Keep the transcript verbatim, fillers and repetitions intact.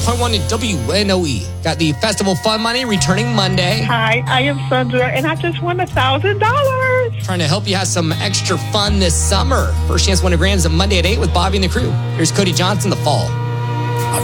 Point one in W N O E. Got the Festival Fun Money returning Monday. Hi, I am Sandra, and I just won a thousand dollars. Trying to help you have some extra fun this summer. First chance to win a grand is a Monday at eight with Bobby and the crew. Here's Cody Johnson, The Fall.